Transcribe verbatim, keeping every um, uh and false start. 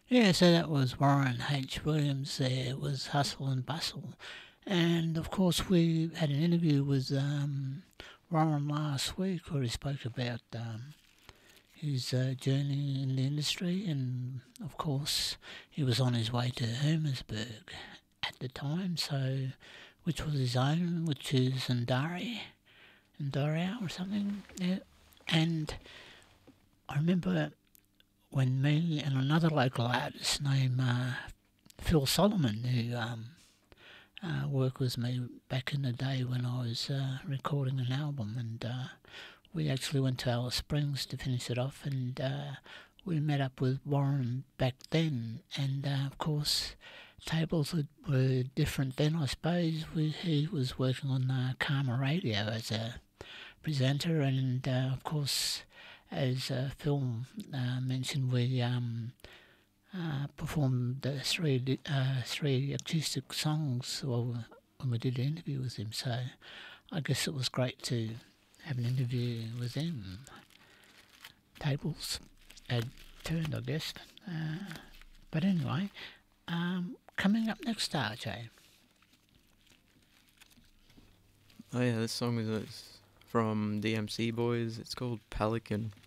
Yeah, so that was Warren H. Williams there, it was Hustle and Bustle. And of course, we had an interview with um, Warren last week where he spoke about um, his uh, journey in the industry. And of course, he was on his way to Hermersburg at the time, so which was his own, which is Ndari, Ndaria or something. Yeah. And I remember when me and another local artist named uh, Phil Solomon, who um, uh, worked with me back in the day when I was uh, recording an album, and uh, we actually went to Alice Springs to finish it off, and uh, we met up with Warren back then, and uh, of course tables were, were different then, I suppose. We, he was working on uh, Karma Radio as a presenter, and uh, of course, as uh, Phil uh, mentioned, we um, uh, performed uh, three uh, three acoustic songs well, when we did the interview with him. So I guess it was great to have an interview with him. Tables had turned, I guess. Uh, but anyway, um, coming up next, R J. Oh yeah, this song is uh, from the M C Boys. It's called Pelican.